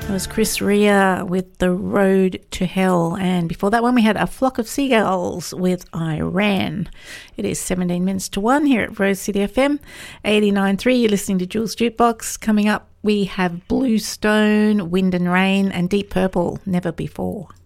That was Chris Rea with The Road to Hell. And before that one, we had A Flock of Seagulls with I Ran. It is 17 minutes to 1 here at Rose City FM 89.3. You're listening to Jules Jukebox. Coming up, we have Bluestone, Wind and Rain, and Deep Purple, Never Before.